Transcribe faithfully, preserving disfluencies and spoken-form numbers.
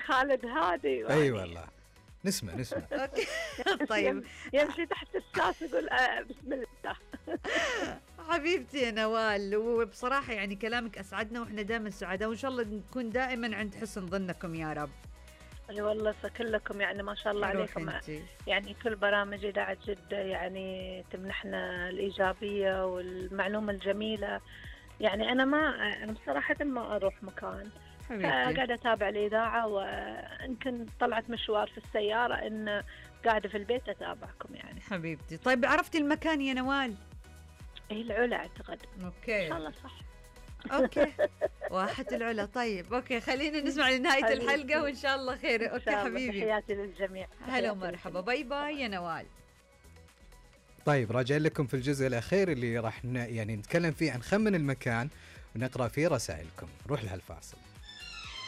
خالد هادي. اي والله نسمع نسمع. اوكي طيب يمشي تحت الساس يقول آه بسم الله. حبيبتي يا نوال، وبصراحة يعني كلامك أسعدنا وإحنا دائما سعداء، وإن شاء الله نكون دائما عند حسن ظنكم يا رب. اي والله كلكم يعني ما شاء الله عليكم، انتي. يعني كل برامج إذاعة جدة يعني تمنحنا الإيجابية والمعلومة الجميلة. يعني أنا ما أنا بصراحة ما أروح مكان، قاعدة أتابع الإذاعة، ويمكن طلعت مشوار في السيارة إن قاعدة في البيت أتابعكم يعني. حبيبتي طيب عرفتي المكان يا نوال؟ إيه العلا أعتقد. أوكي إن شاء الله صح. اوكي واحة العلا. طيب اوكي خلينا نسمع لنهاية الحلقة وان شاء الله خير. اوكي حبيبي تحياتي للجميع. هلا ومرحبا. باي باي يا نوال. طيب راجعين لكم في الجزء الاخير اللي راح يعني نتكلم فيه عن خمن المكان ونقرا فيه رسائلكم. نروح لهالفاصل.